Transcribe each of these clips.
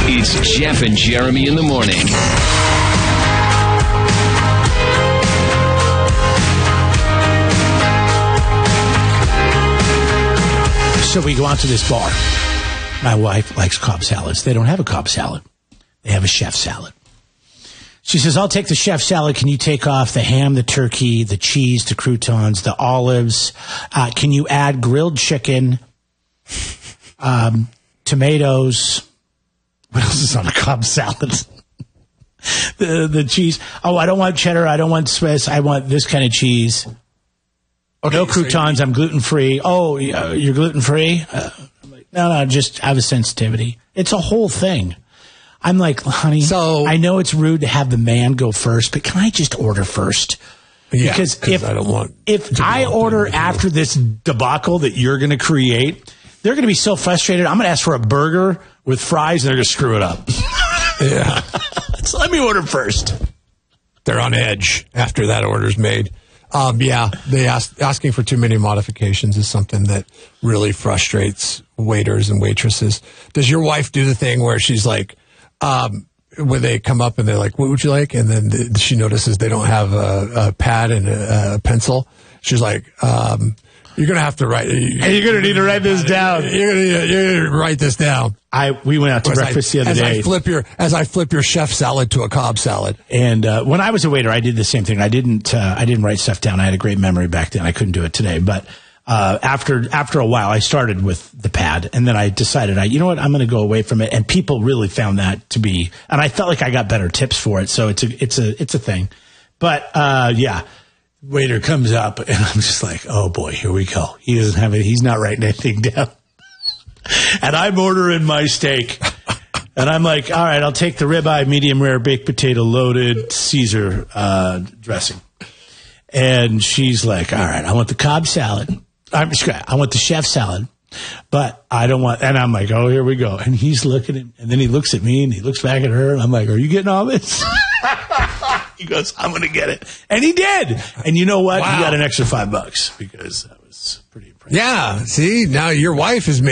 It's Jeff and Jeremy in the morning. So we go out to this bar. My wife likes Cobb salads. They don't have a Cobb salad. They have a chef salad. She says, I'll take the chef salad. Can you take off the ham, the turkey, the cheese, the croutons, the olives? Can you add grilled chicken, tomatoes? What else is on a Cobb salad? the cheese. Oh, I don't want cheddar. I don't want Swiss. I want this kind of cheese. Okay, no croutons. I'm gluten-free. Oh, you're gluten-free? I'm like, no, just I have a sensitivity. It's a whole thing. I'm like, honey, I know it's rude to have the man go first, but can I just order first? Yeah, because if I order after this debacle that you're going to create, they're going to be so frustrated. I'm going to ask for a burger with fries, and they're going to screw it up. Yeah. So let me order first. They're on edge after that order's made. Asking for too many modifications is something that really frustrates waiters and waitresses. Does your wife do the thing where she's like, when they come up and they're like, what would you like? And then she notices they don't have a pad and a pencil. She's like, you're going to have to write. You're going to need to write this down. You're going to write this down. We went out to breakfast the other day. As I flip your chef salad to a Cobb salad. And when I was a waiter, I did the same thing. I didn't write stuff down. I had a great memory back then. I couldn't do it today. But after a while, I started with the pad, and then I decided, you know what, I'm going to go away from it. And people really found that to be, and I felt like I got better tips for it. So it's a thing. But waiter comes up, and I'm just like, oh boy, here we go. He doesn't have it. He's not writing anything down. And I'm ordering my steak. And I'm like, all right, I'll take the ribeye, medium rare, baked potato, loaded, Caesar dressing. And she's like, all right, I want the Cobb salad. I want the chef salad. But I don't want, and I'm like, oh, here we go. And he's looking at, and then he looks at me, and he looks back at her. And I'm like, are you getting all this? He goes, I'm going to get it. And he did. And you know what? Wow. He got an extra $5 because that was pretty impressive. Yeah. See, now your wife has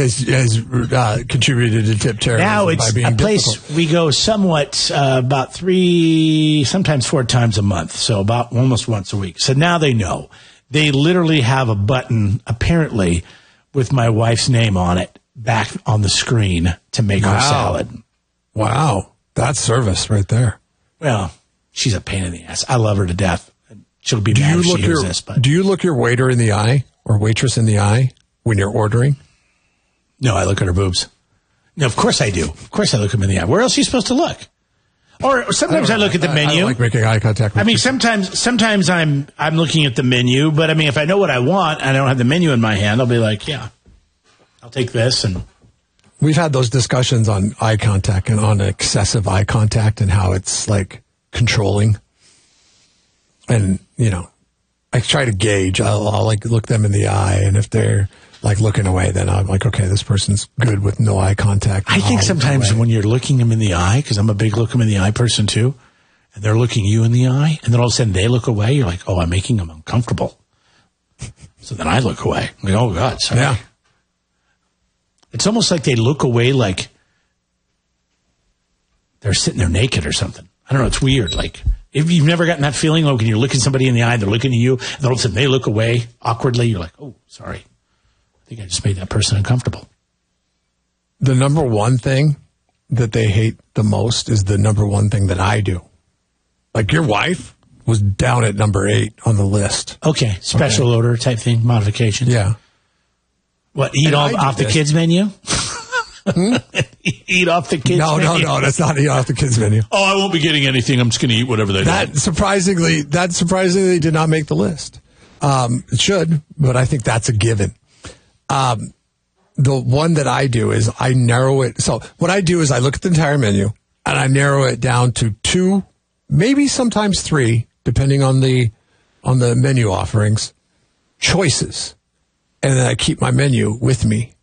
contributed to tip terrorism. Now it's by being a place difficult. we go somewhat about 3, sometimes 4 times a month. So about almost once a week. So now they know. They literally have a button, apparently, with my wife's name on it back on the screen to make her salad. Wow. That's service right there. Well, she's a pain in the ass. I love her to death. She'll be mad if she hears this. But do you look your waiter in the eye or waitress in the eye when you're ordering? No, I look at her boobs. No, of course I do. Of course I look them in the eye. Where else are you supposed to look? Or sometimes I look at the menu. I like making eye contact with sometimes I'm looking at the menu, but I mean, if I know what I want and I don't have the menu in my hand, I'll be like, yeah, I'll take this. And we've had those discussions on eye contact and on excessive eye contact and how it's like controlling. And, you know, I try to gauge. I'll like look them in the eye, and if they're like looking away, then I'm like, okay, this person's good with no eye contact. I think sometimes when you're looking them in the eye, because I'm a big look them in the eye person too, and they're looking you in the eye, and then all of a sudden they look away, you're like, oh, I'm making them uncomfortable. So then I look away. I'm like, oh, God, sorry. Yeah. It's almost like they look away like they're sitting there naked or something. I don't know. It's weird. Like, if you've never gotten that feeling, like when you're looking somebody in the eye, they're looking at you, and then all of a sudden they look away awkwardly, you're like, oh, sorry. I think I just made that person uncomfortable. The number one thing that they hate the most is the number one thing that I do. Like your wife was down at number 8 on the list. Okay. Special order type thing, modification. Yeah. What, eat off the kids menu? Eat off the kids menu? No, that's not eat off the kids menu. Oh, I won't be getting anything. I'm just going to eat whatever they That surprisingly did not make the list. It should, but I think that's a given. The one that I do is I narrow it. So what I do is I look at the entire menu and I narrow it down to 2, maybe sometimes 3, depending on the menu offerings, choices. And then I keep my menu with me